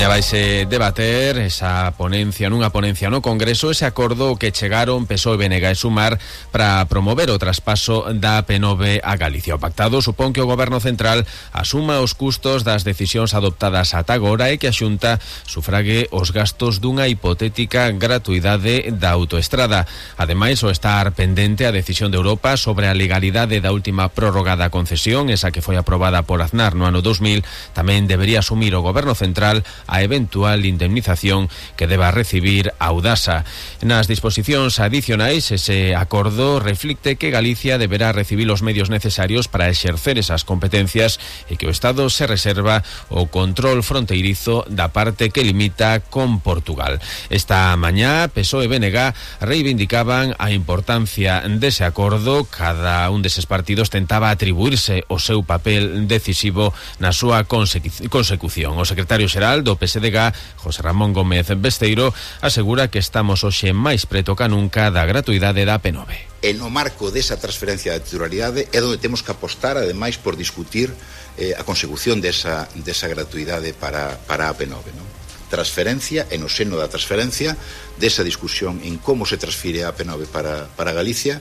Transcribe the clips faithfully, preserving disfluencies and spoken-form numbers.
Mañá vaise debater esa ponencia nunha ponencia no Congreso, ese acordo que chegaron P S O E, B N G e Sumar para promover o traspaso da P nove a Galicia. O pactado supón que o Goberno Central asuma os custos das decisións adoptadas ata agora e que a Xunta sufrague os gastos dunha hipotética gratuidade da autoestrada. Ademais, o estar pendente a decisión de Europa sobre a legalidade da última prórroga da concesión, esa que foi aprobada por Aznar no ano dos mil, tamén debería asumir o Goberno Central a eventual indemnización que deba recibir a Audasa. Nas disposicións adicionais, ese acordo reflicte que Galicia deberá recibir os medios necesarios para exercer esas competencias e que o Estado se reserva o control fronteirizo da parte que limita con Portugal. Esta mañá, P S O E e B N G reivindicaban a importancia dese acordo. Cada un deses partidos tentaba atribuirse o seu papel decisivo na súa consecución. O secretario xeral do P S D G, José Ramón Gómez Besteiro, asegura que estamos hoxe máis preto ca nunca da gratuidade da P nove. E no marco desa transferencia de titularidade é onde temos que apostar, ademais, por discutir eh, a consecución desa, desa gratuidade para, para a P nove, non? Transferencia, e no seno da transferencia, desa discusión en como se transfire a P nove para, para Galicia,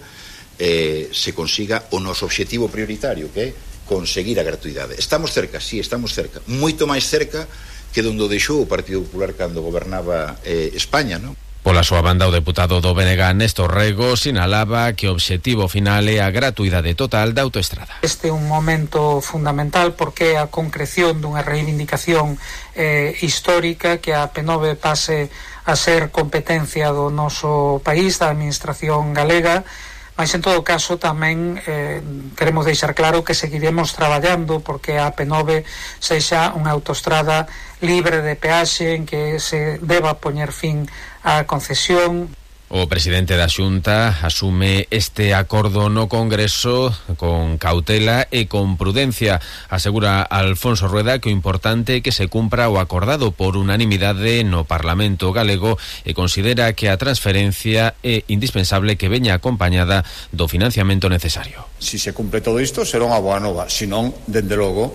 eh, se consiga o noso obxectivo prioritario, que é conseguir a gratuidade. Estamos cerca, sí, estamos cerca, moito máis cerca que donde o deixou o Partido Popular cando gobernaba eh, España, non? Pola súa banda, o deputado do B N G, Néstor Rego, sinalaba que o obxectivo final é a gratuidade total da autoestrada. Este é un momento fundamental porque é a concreción dunha reivindicación eh, histórica, que a P nove pase a ser competencia do noso país, da administración galega. Mas, en todo caso, tamén eh, queremos deixar claro que seguiremos traballando porque a P nove sexa unha autoestrada libre de peaxe en que se deba poñer fin á concesión. O presidente da Xunta asume este acordo no Congreso con cautela e con prudencia. Asegura Alfonso Rueda que o importante é que se cumpra o acordado por unanimidade no Parlamento galego e considera que a transferencia é indispensable que veña acompañada do financiamento necesario. Si se cumple todo isto, será unha boa nova. Si non, dende logo,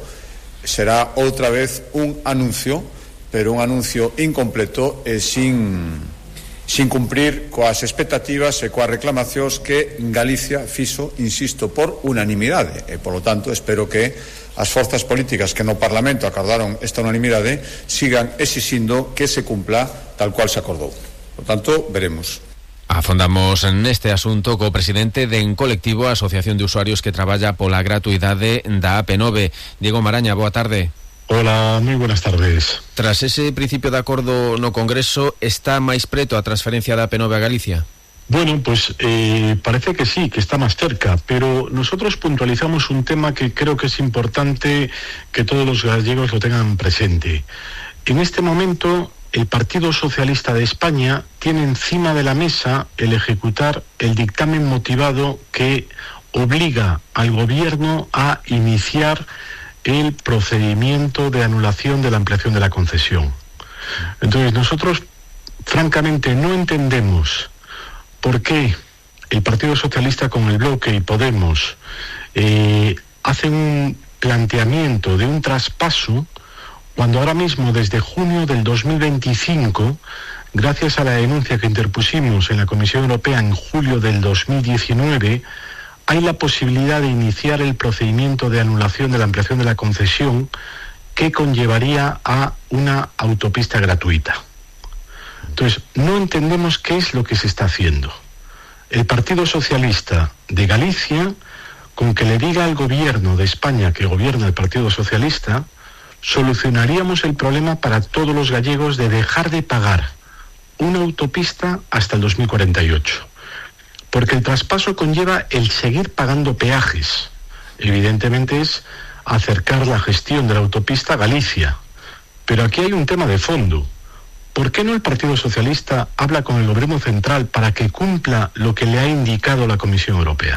será outra vez un anuncio, pero un anuncio incompleto e sin... sin cumprir coas expectativas e coas reclamacións que Galicia fixo, insisto, por unanimidade. E, polo tanto, espero que as forzas políticas que no Parlamento acordaron esta unanimidade sigan exixindo que se cumpla tal cual se acordou. Por tanto, veremos. Afondamos neste asunto co presidente de En Colectivo, a Asociación de Usuarios que traballa pola gratuidade da P nove. Diego Maraña, boa tarde. Hola, moi buenas tardes. Tras ese principio de acordo no Congreso, está máis preto a transferencia da P nove a Galicia? Bueno, pues eh, parece que sí, que está más cerca, pero nosotros puntualizamos un tema que creo que es importante que todos los gallegos lo tengan presente. En este momento, el Partido Socialista de España tiene encima de la mesa el ejecutar el dictamen motivado que obliga al Gobierno a iniciar el procedimiento de anulación de la ampliación de la concesión. Entonces, nosotros, francamente, no entendemos por qué el Partido Socialista con el Bloque y Podemos eh, hacen un planteamiento de un traspaso cuando ahora mismo, desde junio del dos mil veinticinco, gracias a la denuncia que interpusimos en la Comisión Europea en julio del dos mil diecinueve, hay la posibilidad de iniciar el procedimiento de anulación de la ampliación de la concesión que conllevaría a una autopista gratuita. Entonces, no entendemos qué es lo que se está haciendo. El Partido Socialista de Galicia, con que le diga al gobierno de España que gobierna el Partido Socialista, solucionaríamos el problema para todos los gallegos de dejar de pagar una autopista hasta el dos mil cuarenta y ocho. Porque el traspaso conlleva el seguir pagando peajes. Evidentemente es acercar la gestión de la autopista a Galicia. Pero aquí hay un tema de fondo. ¿Por qué no el Partido Socialista habla con el Gobierno Central para que cumpla lo que le ha indicado la Comisión Europea?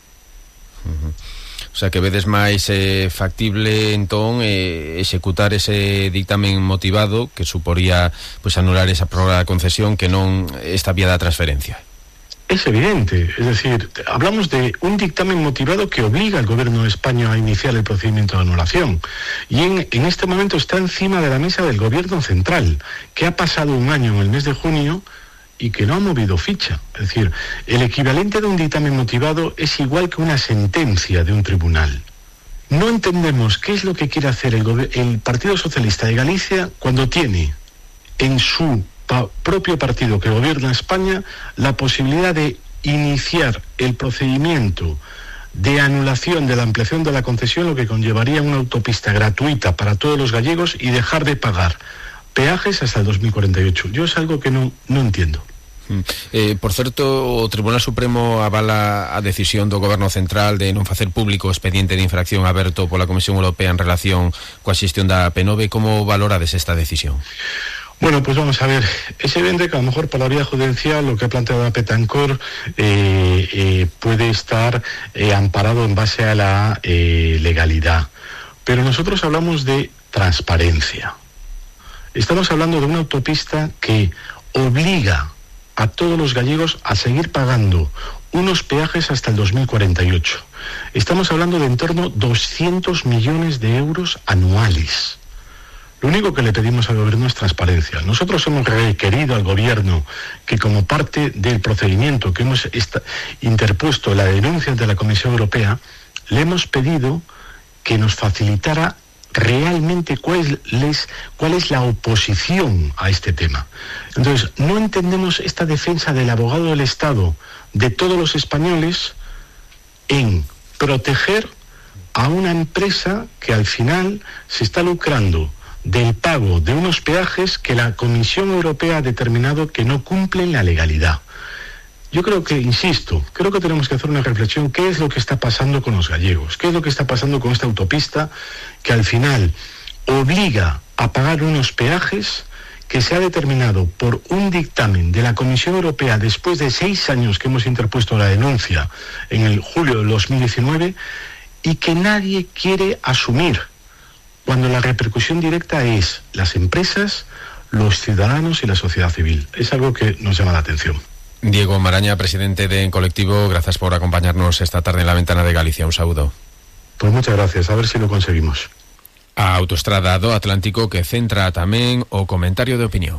Uh-huh. O sea, que vedes máis eh, factible, entón, eh, executar ese dictamen motivado que suporía pues, anular esa prórroga de concesión que non esta vía da transferencia. Es evidente, es decir, hablamos de un dictamen motivado que obliga al gobierno de España a iniciar el procedimiento de anulación y en, en este momento está encima de la mesa del gobierno central, que ha pasado un año en el mes de junio y que no ha movido ficha. Es decir, el equivalente de un dictamen motivado es igual que una sentencia de un tribunal. No entendemos qué es lo que quiere hacer el, el Partido Socialista de Galicia cuando tiene en su pa- propio partido que gobierna España la posibilidad de iniciar el procedimiento de anulación de la ampliación de la concesión, lo que conllevaría una autopista gratuita para todos los gallegos y dejar de pagar peajes hasta el dos mil cuarenta y ocho. Yo es algo que no, no entiendo. Eh, por certo, o Tribunal Supremo avala a decisión do Goberno Central de non facer público o expediente de infracción aberto pola Comisión Europea en relación coa xestión da P nove. Como valorades esta decisión? Bueno, pues vamos a ver, es evidente que a lo mejor por la vía judicial lo que ha planteado Betancor eh, eh, puede estar eh, amparado en base a la eh, legalidad, pero nosotros hablamos de transparencia. Estamos hablando de una autopista que obliga a todos los gallegos a seguir pagando unos peajes hasta el dos mil cuarenta y ocho. Estamos hablando de en torno a doscientos millones de euros anuales. Lo único que le pedimos al gobierno es transparencia. Nosotros hemos requerido al gobierno que, como parte del procedimiento que hemos esta, interpuesto la denuncia ante la Comisión Europea, le hemos pedido que nos facilitara realmente cuál es, cuál es la oposición a este tema. Entonces, no entendemos esta defensa del abogado del Estado de todos los españoles en proteger a una empresa que al final se está lucrando del pago de unos peajes que la Comisión Europea ha determinado que no cumplen la legalidad. Yo creo que, insisto, creo que tenemos que hacer una reflexión. ¿Qué es lo que está pasando con los gallegos? ¿Qué es lo que está pasando con esta autopista que al final obliga a pagar unos peajes que se ha determinado por un dictamen de la Comisión Europea después de seis años que hemos interpuesto la denuncia en el julio de dos mil diecinueve y que nadie quiere asumir, cuando la repercusión directa es las empresas, los ciudadanos y la sociedad civil? Es algo que nos llama la atención. Diego Maraña, presidente de En Colectivo, gracias por acompañarnos esta tarde en La Ventana de Galicia. Un saúdo. Pues muchas gracias, a ver si lo conseguimos. A Autoestrada do Atlántico, que centra tamén o comentario de opinión.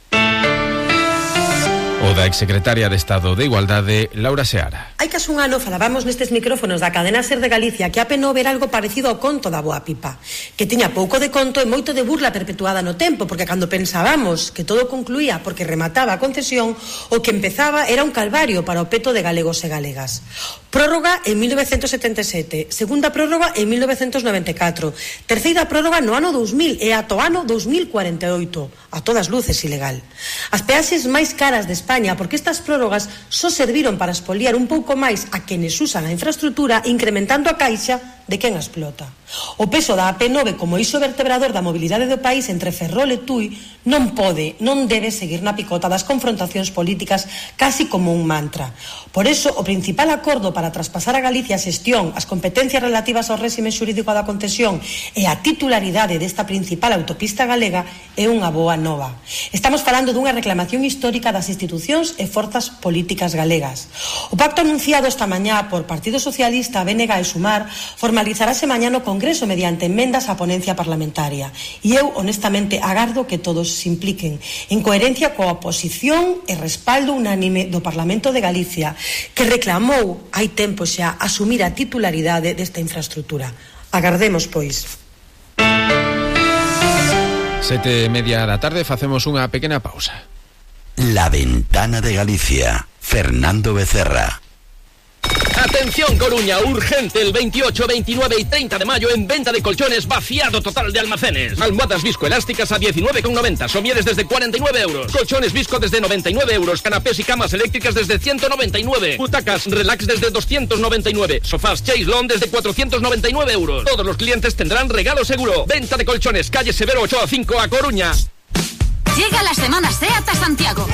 O da exsecretaria de Estado de Igualdade, Laura Seara. Hai case un ano falábamos nestes micrófonos da cadena SER de Galicia que a P nove era algo parecido ao conto da boa pipa, que tiña pouco de conto e moito de burla perpetuada no tempo, porque cando pensábamos que todo concluía porque remataba a concesión, o que empezaba era un calvario para o peto de galegos e galegas. Prórroga en mil novecentos setenta e sete, segunda prórroga en mil novecentos noventa e catro, terceira prórroga no ano dous mil e ata o ano dous mil cuarenta e oito, a todas luces ilegal. As peaxes máis caras de España, porque estas prórrogas só serviron para espoliar un pouco máis a quenes usan a infraestrutura, incrementando a caixa de quen a explota. O peso da A P nove como iso vertebrador da mobilidade do país entre Ferrol e Tui non pode, non debe seguir na picota das confrontacións políticas casi como un mantra. Por eso, o principal acordo para traspasar a Galicia a xestión, as competencias relativas ao réxime xurídico da concesión e a titularidade desta principal autopista galega é unha boa nova. Estamos falando dunha reclamación histórica das institucións e forzas políticas galegas. O pacto anunciado esta mañá por Partido Socialista, B N G e Sumar formalizarase mañá no Congreso mediante enmendas á ponencia parlamentaria. E eu, honestamente, agardo que todos se impliquen en coherencia coa oposición e respaldo unánime do Parlamento de Galicia, que reclamou hai tempo xa asumir a titularidade desta infraestructura. Agardemos, pois. Sete e media da tarde, facemos unha pequena pausa. La Ventana de Galicia, Fernando Becerra. Atención Coruña, urgente, el veintiocho, veintinueve y treinta de mayo en venta de colchones, vaciado total de almacenes. Almohadas viscoelásticas a diecinueve con noventa, somieres desde cuarenta y nueve euros, colchones visco desde noventa y nueve euros, canapés y camas eléctricas desde ciento noventa y nueve, butacas relax desde doscientos noventa y nueve, sofás Chase Lawn desde cuatrocientos noventa y nueve euros. Todos los clientes tendrán regalo seguro. Venta de colchones, calle Severo Ochoa cinco a Coruña. Llega la semana SEAT a Santiago.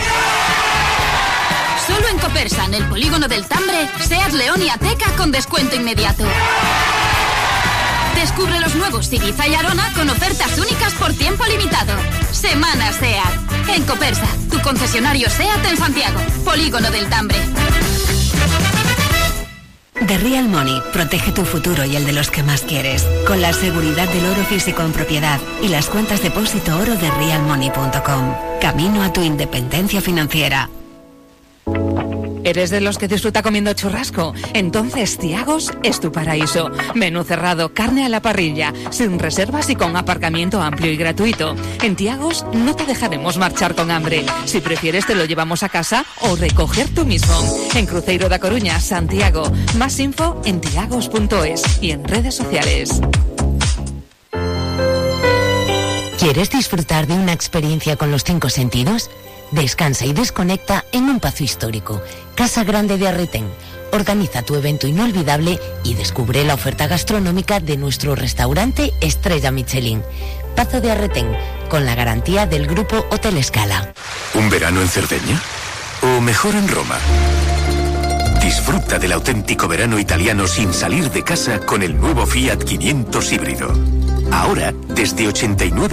Solo en Copersa, en el polígono del Tambre, SEAT León y Ateca con descuento inmediato. Descubre los nuevos Ibiza y Arona con ofertas únicas por tiempo limitado. Semana SEAT. En Copersa, tu concesionario SEAT en Santiago, polígono del Tambre. The Real Money protege tu futuro y el de los que más quieres, con la seguridad del oro físico en propiedad y las cuentas depósito oro de real money punto com. Camino a tu independencia financiera. ¿Eres de los que disfruta comiendo churrasco? Entonces Tiagos es tu paraíso. Menú cerrado, carne a la parrilla, sin reservas y con aparcamiento amplio y gratuito. En Tiagos no te dejaremos marchar con hambre. Si prefieres te lo llevamos a casa o recoger tú mismo. En Cruzeiro da Coruña, Santiago. Más info en tiagos punto es y en redes sociales. ¿Quieres disfrutar de una experiencia con los cinco sentidos? Descansa y desconecta en un pazo histórico, Casa Grande de Arretén. Organiza tu evento inolvidable y descubre la oferta gastronómica de nuestro restaurante Estrella Michelin. Pazo de Arretén, con la garantía del grupo Hotel Escala. ¿Un verano en Cerdeña? ¿O mejor en Roma? Disfruta del auténtico verano italiano sin salir de casa con el nuevo Fiat quinientos híbrido. Ahora, desde ochenta y nueve